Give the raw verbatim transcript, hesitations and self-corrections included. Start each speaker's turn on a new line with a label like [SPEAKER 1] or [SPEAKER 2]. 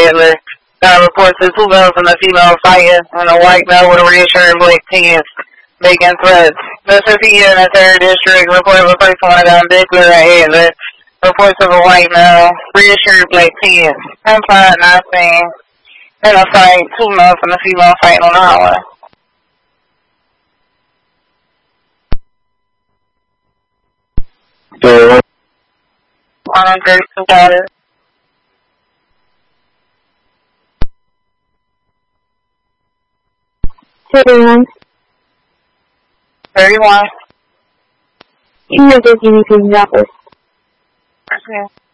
[SPEAKER 1] Adler. Got reports of two males and a female fighting, and a white male with a red shirt and black pants making threats. Mister P in the third district report of a person on a gun Adler at Adler. Reports of a white male, red shirt, black pants. ten five not seen. In a fight, two males and a female fighting on the highway.
[SPEAKER 2] So,
[SPEAKER 1] one hundred two dollars.
[SPEAKER 3] thirty-one.
[SPEAKER 1] thirty-one.
[SPEAKER 3] You know, there's anything that was.
[SPEAKER 1] Okay.